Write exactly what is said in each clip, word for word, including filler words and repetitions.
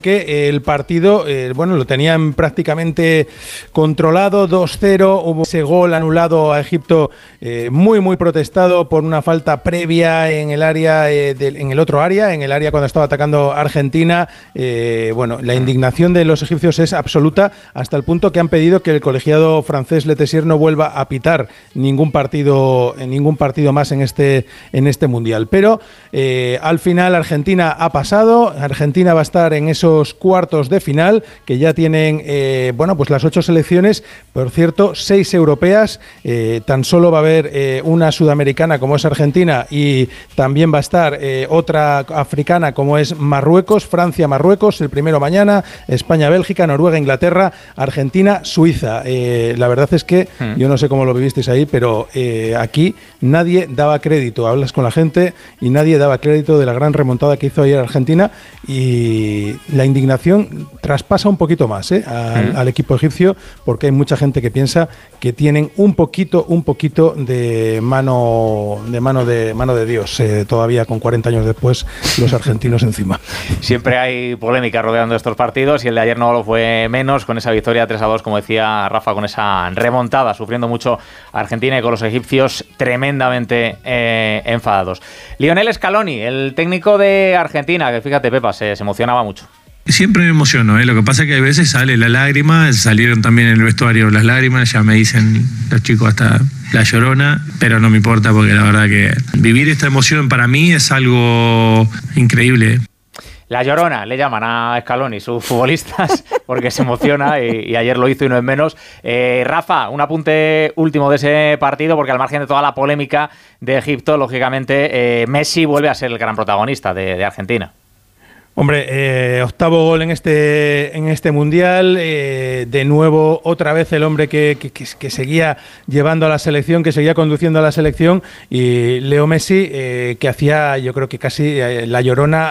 que el partido, eh, bueno, lo tenían prácticamente controlado, dos cero, hubo ese gol anulado a Egipto eh, muy, muy protestado por una falta previa en el área, eh, de, en el otro área, en el área cuando estaba atacando Argentina. Eh, bueno, la indignación de los egipcios es absoluta, hasta el punto que han pedido que el colegiado francés Le Tessier no vuelva a pitar ningún partido, ningún partido más en este, en este Mundial. Pero eh, al final Argentina ha pasado, Argentina va a estar en esos cuartos de final, que ya tienen eh, bueno, pues las ocho selecciones, por cierto, seis europeas, eh, tan solo va a haber eh, una sudamericana como es Argentina, y también va a estar eh, otra africana como es Marruecos, Francia-Marruecos, el primero mañana, España-Bélgica, Noruega-Inglaterra, Argentina-Suiza. Eh, la verdad es que hmm. yo no sé cómo lo vivisteis ahí, pero eh, aquí nadie daba crédito, hablas con la gente y nadie daba crédito de la gran remontada que hizo ayer Argentina, y la indignación traspasa un poquito más ¿eh? al, mm. al equipo egipcio, porque hay mucha gente que piensa que tienen un poquito, un poquito de mano de mano de mano de Dios eh, todavía con cuarenta años después los argentinos encima. Siempre hay polémica rodeando estos partidos, y el de ayer no lo fue menos, con esa victoria tres a dos, como decía Rafa, con esa remontada, sufriendo mucho Argentina y con los egipcios tremendamente eh, enfadados. Lionel Scaloni, el técnico de Argentina, que fíjate, Pepa, se, se emocionaba mucho. Siempre me emociono, ¿eh? Lo que pasa es que a veces sale la lágrima, salieron también en el vestuario las lágrimas, ya me dicen los chicos hasta la llorona, pero no me importa porque la verdad que vivir esta emoción para mí es algo increíble. La llorona, le llaman a Scaloni, sus futbolistas, porque se emociona y, y ayer lo hizo y no es menos. Eh, Rafa, un apunte último de ese partido, porque al margen de toda la polémica de Egipto, lógicamente eh, Messi vuelve a ser el gran protagonista de, de Argentina. Hombre, eh, octavo gol en este en este Mundial, eh, de nuevo otra vez el hombre que, que, que seguía llevando a la selección, que seguía conduciendo a la selección, y Leo Messi, eh, que hacía yo creo que casi eh, la llorona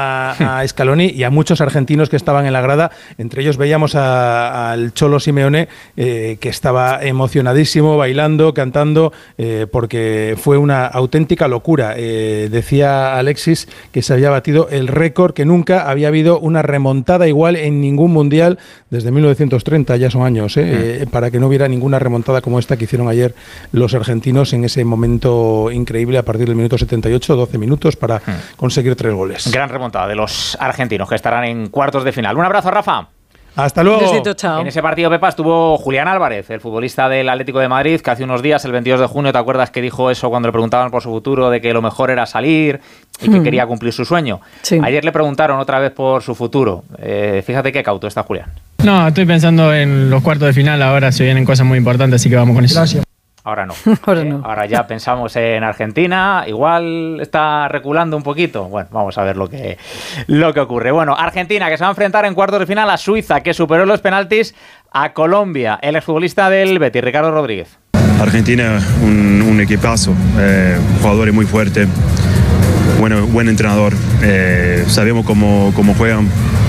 a, a Scaloni y a muchos argentinos que estaban en la grada. Entre ellos veíamos al Cholo Simeone, eh, que estaba emocionadísimo, bailando, cantando, eh, porque fue una auténtica locura. Eh, decía Alexis que se había batido el récord, que nunca Nunca había habido una remontada igual en ningún mundial desde mil novecientos treinta, ya son años, ¿eh? Mm. Eh, para que no hubiera ninguna remontada como esta que hicieron ayer los argentinos en ese momento increíble a partir del minuto setenta y ocho, doce minutos para mm. conseguir tres goles. Gran remontada de los argentinos, que estarán en cuartos de final. Un abrazo, Rafa. Hasta luego. Besito, chao. En ese partido, Pepa, estuvo Julián Álvarez, el futbolista del Atlético de Madrid, que hace unos días, el veintidós de junio, ¿te acuerdas que dijo eso cuando le preguntaban por su futuro, de que lo mejor era salir y que hmm. quería cumplir su sueño? Sí. Ayer le preguntaron otra vez por su futuro. Eh, fíjate qué cauto está Julián. No, estoy pensando en los cuartos de final, ahora se vienen cosas muy importantes, así que vamos con eso. Gracias. Ahora no. Ahora eh, no. Ahora ya pensamos en Argentina, igual está reculando un poquito. Bueno, vamos a ver lo que, lo que ocurre. Bueno, Argentina, que se va a enfrentar en cuartos de final a Suiza, que superó en los penaltis a Colombia. El exfutbolista del Betis, Ricardo Rodríguez. Argentina, un, un equipazo, eh, jugadores muy fuertes, bueno, buen entrenador, eh, sabemos cómo, cómo juegan.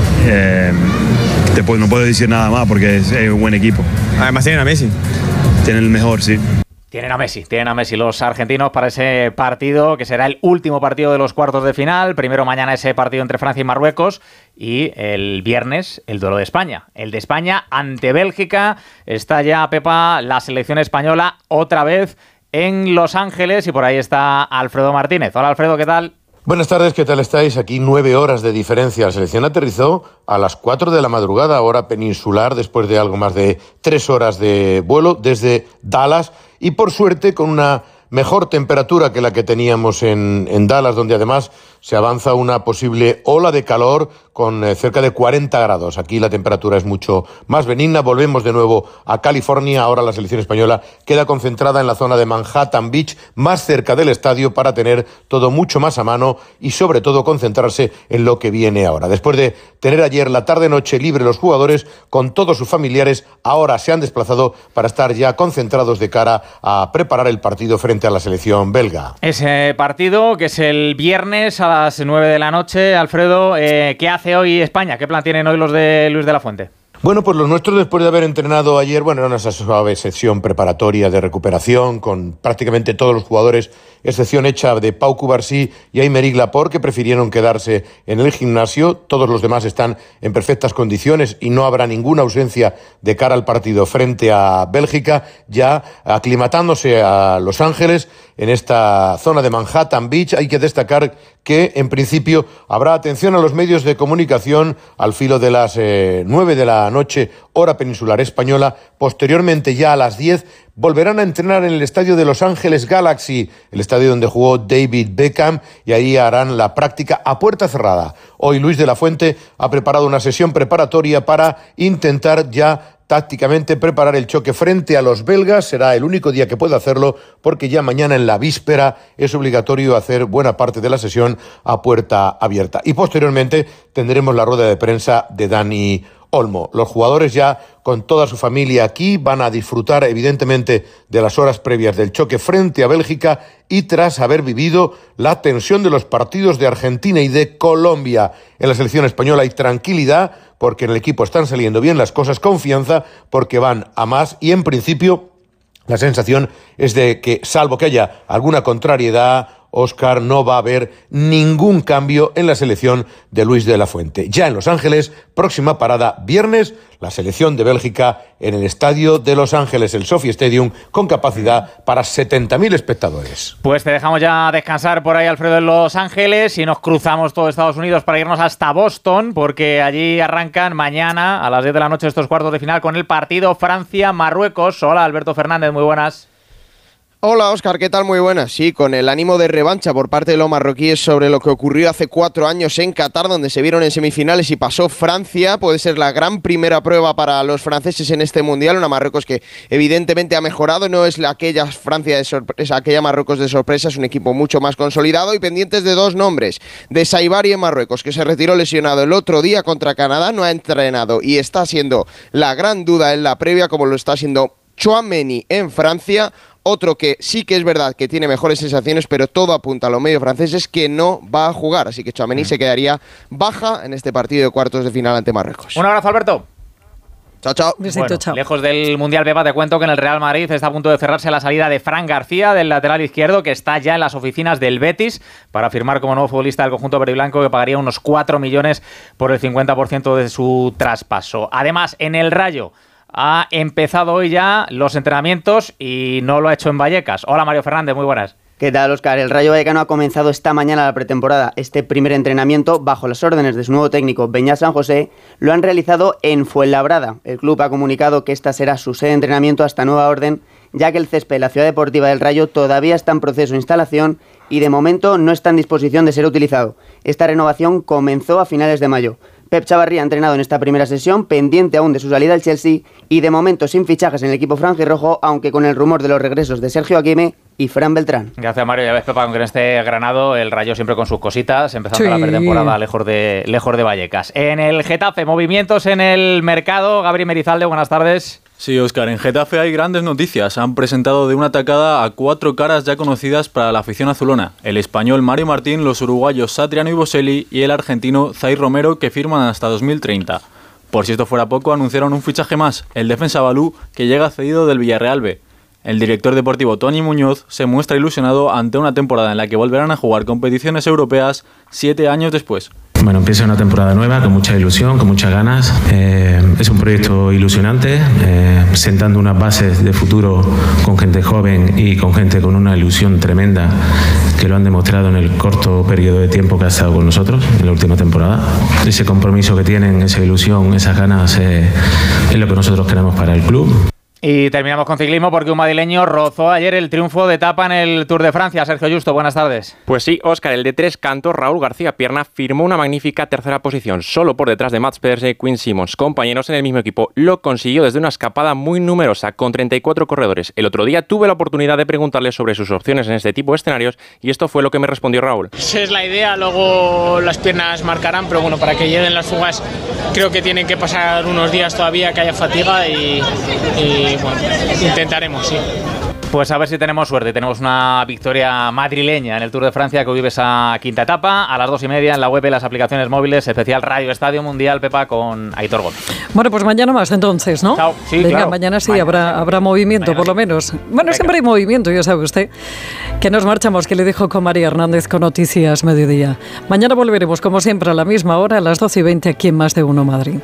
Eh, te puedo, no puedo decir nada más porque es, es un buen equipo. Además tienen a Messi. Tienen el mejor, sí. Tienen a Messi, tienen a Messi los argentinos para ese partido, que será el último partido de los cuartos de final. Primero mañana ese partido entre Francia y Marruecos, y el viernes el duelo de España. El de España ante Bélgica. Está ya, Pepa, la selección española otra vez en Los Ángeles, y por ahí está Alfredo Martínez. Hola, Alfredo, ¿qué tal? Buenas tardes, ¿qué tal estáis? Aquí nueve horas de diferencia. La selección aterrizó a las cuatro de la madrugada, hora peninsular, después de algo más de tres horas de vuelo desde Dallas, y por suerte con una mejor temperatura que la que teníamos en, en Dallas, donde además se avanza una posible ola de calor con eh, cerca de cuarenta grados. Aquí la temperatura es mucho más benigna. Volvemos de nuevo a California. Ahora la selección española queda concentrada en la zona de Manhattan Beach, más cerca del estadio, para tener todo mucho más a mano y sobre todo concentrarse en lo que viene ahora. Después de tener ayer la tarde-noche libre, los jugadores con todos sus familiares ahora se han desplazado para estar ya concentrados de cara a preparar el partido frente a la selección belga. Ese partido que es el viernes a las nueve de la noche. Alfredo, eh, ¿qué hace hoy España? ¿Qué plan tienen hoy los de Luis de la Fuente? Bueno, pues los nuestros, después de haber entrenado ayer, bueno, era una suave sesión preparatoria de recuperación con prácticamente todos los jugadores, excepción hecha de Pau Cubarsí y Aymeric Laporte, que prefirieron quedarse en el gimnasio. Todos los demás están en perfectas condiciones y no habrá ninguna ausencia de cara al partido frente a Bélgica, ya aclimatándose a Los Ángeles en esta zona de Manhattan Beach. Hay que destacar que, en principio, habrá atención a los medios de comunicación al filo de las eh, nueve de la noche, hora peninsular española. Posteriormente, ya a las diez, volverán a entrenar en el estadio de Los Ángeles Galaxy, el estadio donde jugó David Beckham, y ahí harán la práctica a puerta cerrada. Hoy Luis de la Fuente ha preparado una sesión preparatoria para intentar ya tácticamente preparar el choque frente a los belgas. Será el único día que puede hacerlo, porque ya mañana en la víspera es obligatorio hacer buena parte de la sesión a puerta abierta. Y posteriormente tendremos la rueda de prensa de Dani Olmo. Los jugadores, ya con toda su familia aquí, van a disfrutar evidentemente de las horas previas del choque frente a Bélgica, y tras haber vivido la tensión de los partidos de Argentina y de Colombia. En la selección española hay tranquilidad, porque en el equipo están saliendo bien las cosas, confianza, porque van a más, y en principio la sensación es de que, salvo que haya alguna contrariedad, Óscar, no va a haber ningún cambio en la selección de Luis de la Fuente. Ya en Los Ángeles, próxima parada viernes, la selección de Bélgica en el estadio de Los Ángeles, el Sophie Stadium, con capacidad para setenta mil espectadores. Pues te dejamos ya descansar por ahí, Alfredo, en Los Ángeles, y nos cruzamos todo Estados Unidos para irnos hasta Boston, porque allí arrancan mañana a las diez de la noche estos cuartos de final con el partido Francia-Marruecos. Hola, Alberto Fernández, muy buenas. Hola Óscar, ¿qué tal? Muy buenas. Sí, con el ánimo de revancha por parte de los marroquíes sobre lo que ocurrió hace cuatro años en Qatar, donde se vieron en semifinales y pasó Francia. Puede ser la gran primera prueba para los franceses en este Mundial. Una Marruecos que evidentemente ha mejorado, no es la aquella Francia de sorpresa, aquella Marruecos de sorpresa, es un equipo mucho más consolidado, y pendientes de dos nombres, de Saibari en Marruecos, que se retiró lesionado el otro día contra Canadá, no ha entrenado y está siendo la gran duda en la previa, como lo está siendo Tchouaméni en Francia. Otro que sí que es verdad que tiene mejores sensaciones, pero todo apunta a los medios franceses que no va a jugar. Así que Tchouaméni mm. se quedaría baja en este partido de cuartos de final ante Marruecos. Un abrazo, Alberto. Chao, chao. Besito, bueno, chao. Lejos del Mundial, Pepa, te cuento que en el Real Madrid está a punto de cerrarse la salida de Fran García, del lateral izquierdo, que está ya en las oficinas del Betis para firmar como nuevo futbolista del conjunto verde y blanco, que pagaría unos cuatro millones por el cincuenta por ciento de su traspaso. Además, en el Rayo ha empezado hoy ya los entrenamientos y no lo ha hecho en Vallecas. Hola, Mario Fernández, muy buenas. ¿Qué tal, Óscar? El Rayo Vallecano ha comenzado esta mañana la pretemporada. Este primer entrenamiento, bajo las órdenes de su nuevo técnico, Beñat San José, lo han realizado en Fuenlabrada. El club ha comunicado que esta será su sede de entrenamiento hasta nueva orden, ya que el césped de la ciudad deportiva del Rayo todavía está en proceso de instalación y de momento no está en disposición de ser utilizado. Esta renovación comenzó a finales de mayo. Pep Chavarri ha entrenado en esta primera sesión, pendiente aún de su salida al Chelsea, y de momento sin fichajes en el equipo franjirrojo, aunque con el rumor de los regresos de Sergio Aguirre y Fran Beltrán. Gracias, Mario. Ya ves, Pepa, aunque en este Granado el Rayo siempre con sus cositas, empezando sí. la pretemporada lejos de, lejos de Vallecas. En el Getafe, movimientos en el mercado. Gabriel Merizalde, buenas tardes. Sí, Óscar, en Getafe hay grandes noticias. Han presentado de una tacada a cuatro caras ya conocidas para la afición azulona. El español Mario Martín, los uruguayos Satriano y Boselli y el argentino Zaire Romero, que firman hasta dos mil treinta. Por si esto fuera poco, anunciaron un fichaje más, el defensa Balú, que llega cedido del Villarreal B. El director deportivo Tony Muñoz se muestra ilusionado ante una temporada en la que volverán a jugar competiciones europeas siete años después. Bueno, empieza una temporada nueva con mucha ilusión, con muchas ganas. Eh, es un proyecto ilusionante, eh, sentando unas bases de futuro con gente joven y con gente con una ilusión tremenda, que lo han demostrado en el corto periodo de tiempo que ha estado con nosotros en la última temporada. Ese compromiso que tienen, esa ilusión, esas ganas, eh, es lo que nosotros queremos para el club. Y terminamos con ciclismo, porque un madrileño rozó ayer el triunfo de etapa en el Tour de Francia. Sergio Justo, buenas tardes. Pues sí, Óscar, el de Tres Cantos, Raúl García Pierna, firmó una magnífica tercera posición, solo por detrás de Mats Pedersen y Quinn Simmons, compañeros en el mismo equipo. Lo consiguió desde una escapada muy numerosa, con treinta y cuatro corredores. El otro día tuve la oportunidad de preguntarle sobre sus opciones en este tipo de escenarios, y esto fue lo que me respondió Raúl. Esa es la idea, luego las piernas marcarán, pero bueno, para que lleguen las fugas creo que tienen que pasar unos días todavía, que haya fatiga y, y bueno, intentaremos, sí. Pues a ver si tenemos suerte. Tenemos una victoria madrileña en el Tour de Francia que hoy vive esa quinta etapa. A las dos y media en la web y las aplicaciones móviles, especial Radio Estadio Mundial, Pepa, con Aitor Gómez. Bueno, pues mañana más entonces, ¿no? Chao. Sí, Venga, claro. mañana sí mañana, habrá, habrá movimiento, mañana por lo menos. Bueno, Venga. Siempre hay movimiento, ya sabe usted. Que nos marchamos, que le dejo con María Hernández con Noticias Mediodía. Mañana volveremos, como siempre, a la misma hora, a las doce y veinte, aquí en Más de Uno Madrid.